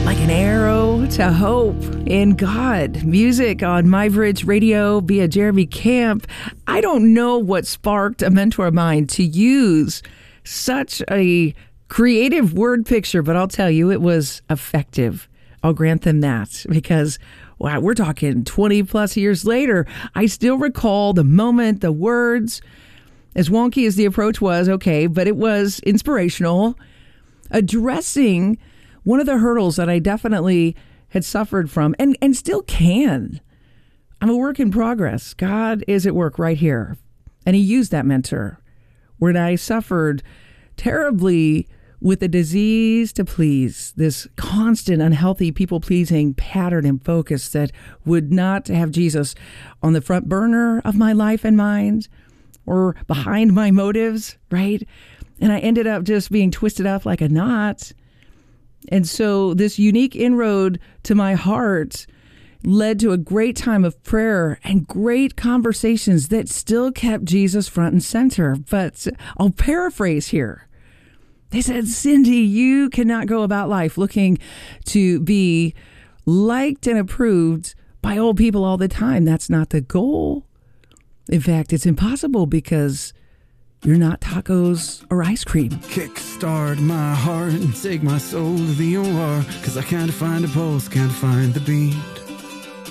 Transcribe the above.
Like an arrow to hope in God. Music on MyBridge Radio via Jeremy Camp. I don't know what sparked a mentor of mine to use such a creative word picture, but I'll tell you, it was effective. I'll grant them that because, wow, we're talking 20 plus years later. I still recall the moment, the words, as wonky as the approach was, okay, but it was inspirational, addressing one of the hurdles that I definitely had suffered from and still can. I'm a work in progress. God is at work right here. And he used that mentor when I suffered terribly with a disease to please, this constant unhealthy people-pleasing pattern and focus that would not have Jesus on the front burner of my life and mind or behind my motives, right? And I ended up just being twisted up like a knot. And so this unique inroad to my heart led to a great time of prayer and great conversations that still kept Jesus front and center. But I'll paraphrase here. They said, Cindy, you cannot go about life looking to be liked and approved by old people all the time. That's not the goal. In fact, it's impossible because you're not tacos or ice cream. Kickstart my heart and take my soul to the OR, 'cause I can't find a pulse, can't find the beat.